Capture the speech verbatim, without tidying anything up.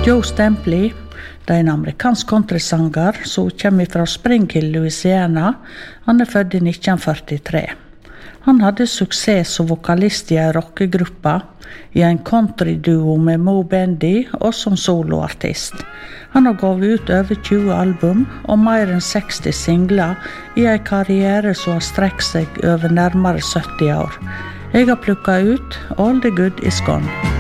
Joe Stampley, det er en amerikansk countrysanger som kommer fra Spring Hill, Louisiana. Han er født i nitten førtitre. Han hadde suksess som vokalist i en rockegruppa, i en countryduo med Mo Bendy og som soloartist. Han har gått ut over tjue album og mer enn seksti singler i en karriere som har strekt seg over nærmere sytti år. Jeg har plukket ut All the Good Is Gone.